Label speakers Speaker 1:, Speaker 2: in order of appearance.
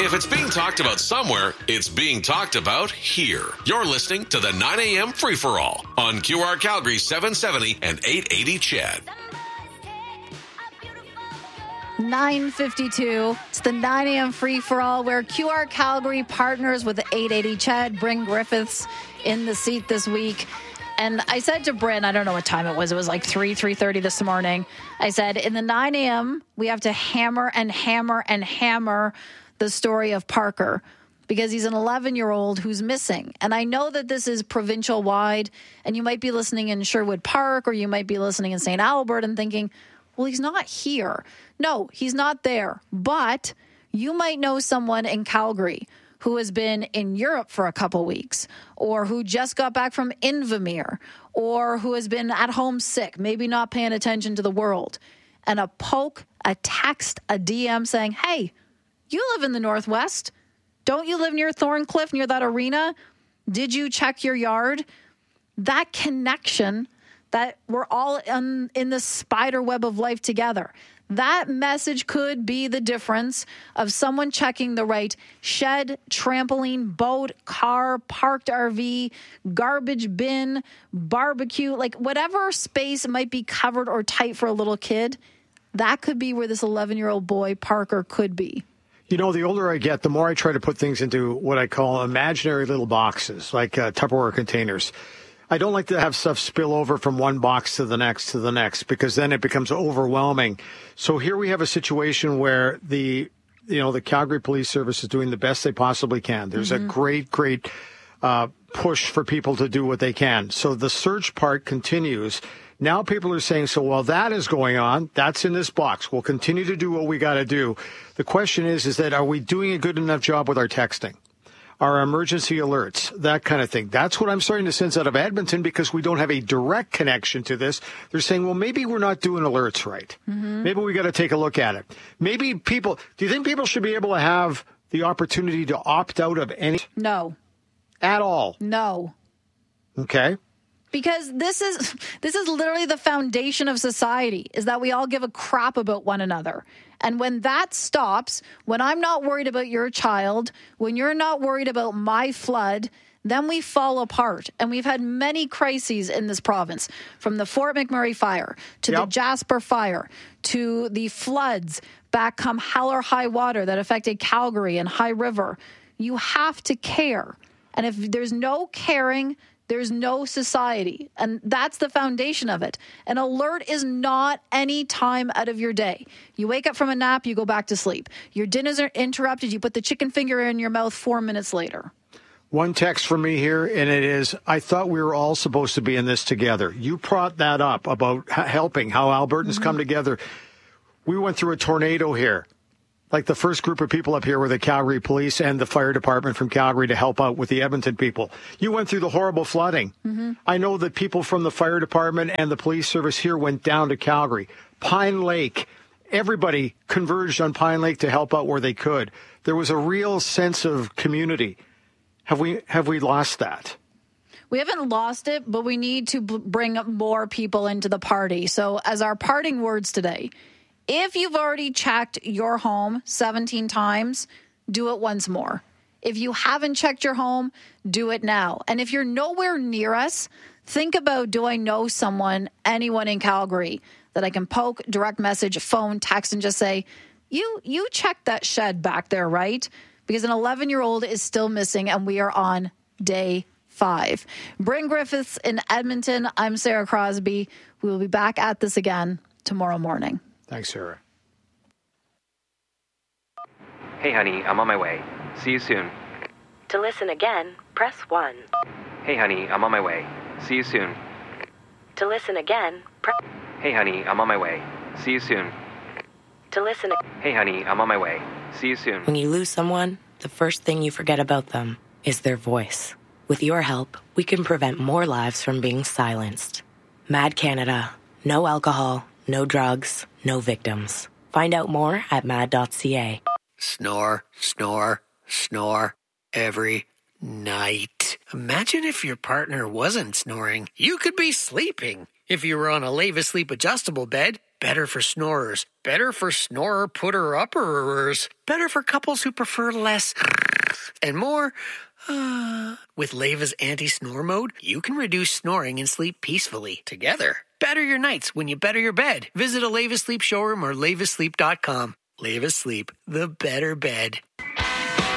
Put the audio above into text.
Speaker 1: If it's being talked about somewhere, it's being talked about here. You're listening to the 9 a.m. Free-for-All on QR Calgary 770 and 880 CHED.
Speaker 2: 9:52. It's the 9 a.m. Free-for-All where QR Calgary partners with the 880 CHED. Bryn Griffiths in the seat this week. And I said to Bryn, I don't know what time it was. It was like 3:30 this morning. I said, in the 9 a.m., we have to hammer and hammer and hammer the story of Parker because he's an 11-year-old who's missing. And I know that this is provincial-wide, and you might be listening in Sherwood Park or you might be listening in St. Albert and thinking, well, he's not here. No, he's not there. But you might know someone in Calgary who has been in Europe for a couple weeks, or who just got back from Invermere, or who has been at home sick, maybe not paying attention to the world. And a poke, a text, a DM saying, hey, you live in the Northwest. Don't you live near Thorncliffe, near that arena? Did you check your yard? That connection that we're all in the spider web of life together. That message could be the difference of someone checking the right shed, trampoline, boat, car, parked RV, garbage bin, barbecue, like whatever space might be covered or tight for a little kid. That could be where this 11-year-old boy, Parker, could be.
Speaker 3: You know, the older I get, the more I try to put things into what I call imaginary little boxes, like Tupperware containers. I don't like to have stuff spill over from one box to the next, because then it becomes overwhelming. So here we have a situation where the Calgary Police Service is doing the best they possibly can. There's a great push for people to do what they can. So the search part continues. Now people are saying, so while that is going on, that's in this box. We'll continue to do what we got to do. The question is that are we doing a good enough job with our texting? Our emergency alerts, that kind of thing. That's what I'm starting to sense out of Edmonton, because we don't have a direct connection to this. They're saying, well, maybe we're not doing alerts right. Maybe we got to take a look at it. Maybe do you think people should be able to have the opportunity to opt out of any?
Speaker 2: No.
Speaker 3: At all?
Speaker 2: No.
Speaker 3: Okay.
Speaker 2: Because this is literally the foundation of society, is that we all give a crap about one another. And when that stops, when I'm not worried about your child, when you're not worried about my flood, then we fall apart. And we've had many crises in this province, from the Fort McMurray fire to the Jasper fire to the floods back come hell or high water that affected Calgary and High River. You have to care. And if there's no caring, there's no society. And that's the foundation of it. An alert is not any time out of your day. You wake up from a nap, you go back to sleep. Your dinners are interrupted, you put the chicken finger in your mouth 4 minutes later.
Speaker 3: One text from me here, and it is, I thought we were all supposed to be in this together. You brought that up about helping, how Albertans come together. We went through a tornado here. Like the first group of people up here were the Calgary Police and the fire department from Calgary to help out with the Edmonton people. You went through the horrible flooding. I know that people from the fire department and the police service here went down to Calgary. Pine Lake, everybody converged on Pine Lake to help out where they could. There was a real sense of community. Have we lost that?
Speaker 2: We haven't lost it, but we need to bring more people into the party. So as our parting words today, if you've already checked your home 17 times, do it once more. If you haven't checked your home, do it now. And if you're nowhere near us, think about, do I know someone, anyone in Calgary that I can poke, direct message, phone, text, and just say, you checked that shed back there, right? Because an 11-year-old is still missing, and we are on day 5. Bryn Griffiths in Edmonton. I'm Sarah Crosby. We will be back at this again tomorrow morning.
Speaker 3: Thanks, Sarah.
Speaker 4: Hey, honey, I'm on my way. See you soon.
Speaker 5: To listen again, press 1.
Speaker 4: Hey, honey, I'm on my way. See you soon.
Speaker 5: To listen again, press...
Speaker 4: Hey, honey, I'm on my way. See you soon.
Speaker 5: To listen...
Speaker 4: Hey, honey, I'm on my way. See you soon.
Speaker 6: When you lose someone, the first thing you forget about them is their voice. With your help, we can prevent more lives from being silenced. Mad Canada. No alcohol, no drugs, no victims. Find out more at mad.ca.
Speaker 7: Snore, snore, snore every night. Imagine if your partner wasn't snoring. You could be sleeping. If you were on a Leva Sleep adjustable bed, better for snorers, better for snorer putter-upperers, better for couples who prefer less and more. With Leva's anti-snore mode, you can reduce snoring and sleep peacefully together. Better your nights when you better your bed. Visit a Leva Sleep showroom or levasleep.com. Leva Sleep, the better bed.